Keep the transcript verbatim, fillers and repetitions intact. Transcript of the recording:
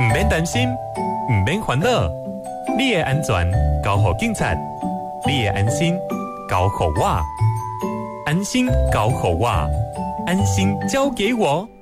免担心，唔免烦恼，你的安全交予警察，你的安心交予我，安心交予我，安心交给我。